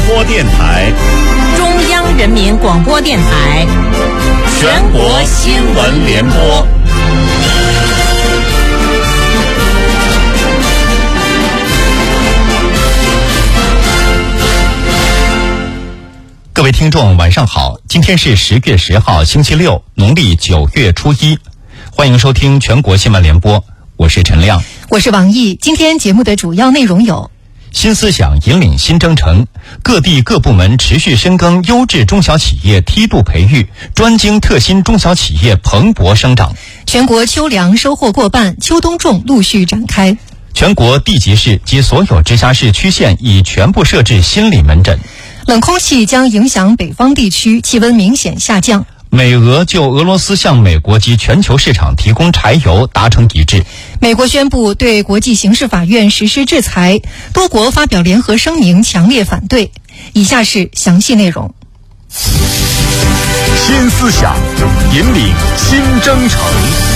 播电台、 中央人民广播电台、 全国新闻联播。 各位听众晚上好，今天是10月10号星期六，农历9月初1，欢迎收听全国新闻联播，我是陈亮， 我是王毅。今天节目的主要内容有： 新思想引领新征程，各地各部门持续深耕优质中小企业梯度培育，专精特新中小企业蓬勃生长。 全国秋粮收获过半，秋冬种陆续展开。 全国地级市及所有直辖市区县已全部设置心理门诊。 冷空气将影响北方地区，气温明显下降。 美俄就俄罗斯向美国及全球市场提供柴油达成一致。 美国宣布对国际刑事法院实施制裁，多国发表联合声明强烈反对。以下是详细内容。 新思想引领新征程。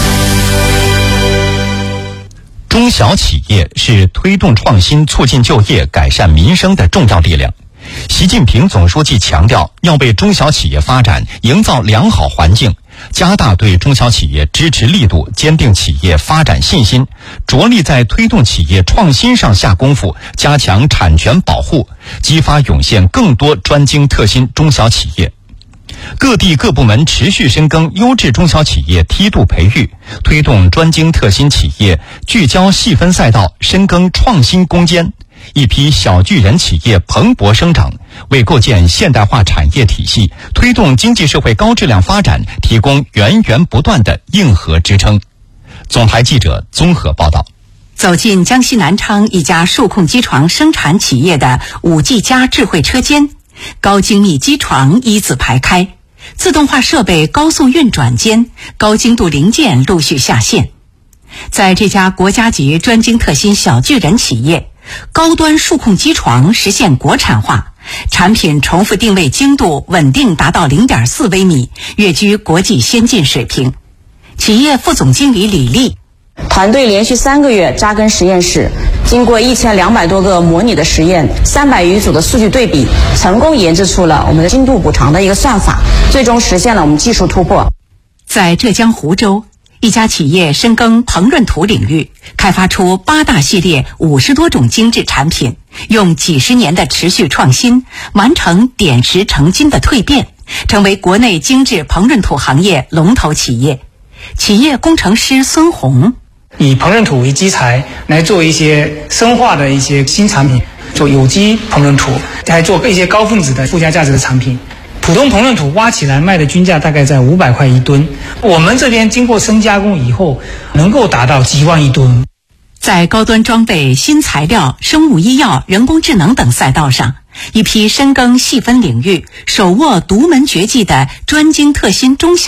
中小企业是推动创新、促进就业、改善民生的重要力量。习近平总书记强调，要为中小企业发展营造良好环境，加大对中小企业支持力度，坚定企业发展信心，着力在推动企业创新上下功夫，加强产权保护，激发涌现更多专精特新中小企业。各地各部门持续深耕优质中小企业梯度培育，推动专精特新企业聚焦细分赛道，深耕创新攻坚，一批小巨人企业蓬勃生长，为构建现代化产业体系，推动经济社会高质量发展提供源源不断的硬核支撑。总台记者综合报道。 走进江西南昌一家数控机床生产企业的5G加智慧车间，高精密机床一字排开，自动化设备高速运转间，高精度零件陆续下线。在这家国家级专精特新小巨人企业，高端数控机床实现国产化，产品重复定位精度稳定达到 0.4 微米，跃居国际先进水平。企业副总经理李丽， 团队连续3个月扎根实验室，经过1200多个模拟的实验，300余组的数据对比，成功研制出了我们的精度补偿的一个算法，最终实现了我们技术突破。 在浙江湖州，一家企业深耕膨润土领域，开发出8大系列50多种精致产品，用几十年的持续创新，完成点石成金的蜕变，成为国内精致膨润土行业龙头企业。企业工程师孙红， 以膨润土为基材来做一些生化的一些新产品，做有机膨润土，还做一些高分子的附加价值的产品。普通膨润土挖起来卖的均价大概在500块一吨，我们这边经过深加工以后，能够达到几万一吨。 在高端装备、新材料、生物医药、人工智能等赛道上，一批深耕细分领域、手握独门绝技的专精特新中小